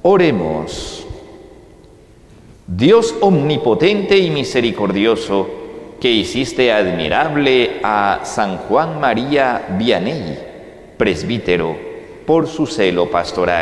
Oremos. Dios omnipotente y misericordioso, que hiciste admirable a San Juan María Vianney, presbítero, por su celo pastoral.